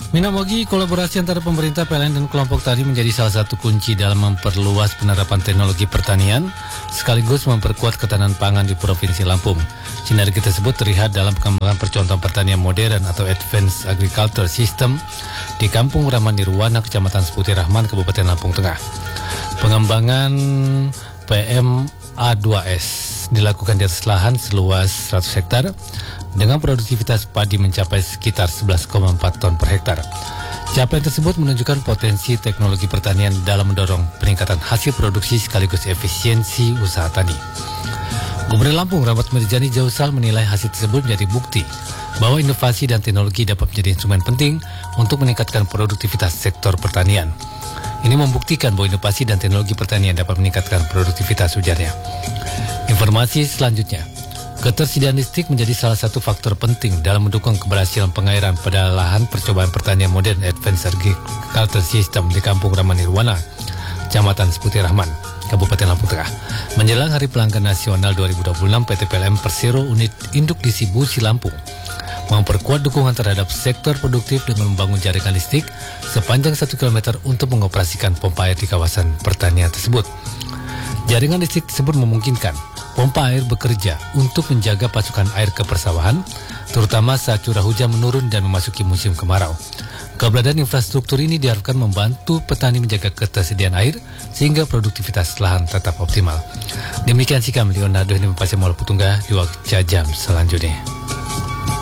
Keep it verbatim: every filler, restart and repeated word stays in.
Minamogi, kolaborasi antara pemerintah, P L N, dan kelompok tani menjadi salah satu kunci dalam memperluas penerapan teknologi pertanian sekaligus memperkuat ketahanan pangan di Provinsi Lampung. Sinergi tersebut terlihat dalam pengembangan percontohan pertanian modern atau Advanced Agriculture System di Kampung Raman Nirwana, Kecamatan Seputi Rahman, Kabupaten Lampung Tengah. Pengembangan P M A dua S dilakukan di atas lahan seluas seratus hektar dengan produktivitas padi mencapai sekitar sebelas koma empat ton per hektar. Capaian tersebut menunjukkan potensi teknologi pertanian dalam mendorong peningkatan hasil produksi sekaligus efisiensi usaha tani. Gubernur Lampung Rahmat Mirzani Jausal menilai hasil tersebut menjadi bukti bahwa inovasi dan teknologi dapat menjadi instrumen penting untuk meningkatkan produktivitas sektor pertanian. Ini membuktikan bahwa inovasi dan teknologi pertanian dapat meningkatkan produktivitas, ujarnya. Informasi selanjutnya, ketersediaan listrik menjadi salah satu faktor penting dalam mendukung keberhasilan pengairan pada lahan percobaan pertanian modern Advanced Agriculture System di Kampung Raman Nirwana, Kecamatan Seputi Rahman, Kabupaten Lampung Tengah. Menjelang Hari Pelanggan Nasional dua ribu dua puluh enam, P T P L M Persero Unit Induk Distribusi Lampung memperkuat dukungan terhadap sektor produktif dengan membangun jaringan listrik sepanjang satu kilometer untuk mengoperasikan pompa air di kawasan pertanian tersebut. Jaringan listrik tersebut memungkinkan pompa air bekerja untuk menjaga pasokan air ke persawahan, terutama saat curah hujan menurun dan memasuki musim kemarau. Keberadaan infrastruktur ini diharapkan membantu petani menjaga ketersediaan air sehingga produktivitas lahan tetap optimal. Demikian sikap Leonardo ini Mempasai Mola Putungga di waktu jam selanjutnya.